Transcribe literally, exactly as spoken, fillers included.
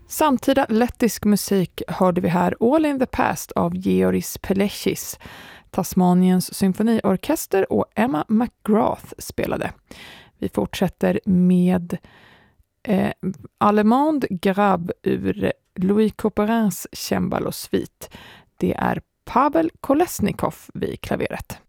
Samtida lettisk musik hörde vi här All in the Past av Georgis Pelechis. Tasmaniens symfoniorkester och Emma McGrath spelade. Vi fortsätter med eh, Allemande Grab ur Louis Couperins cembalo-svit. Det är Pavel Kolesnikov vid klaveret.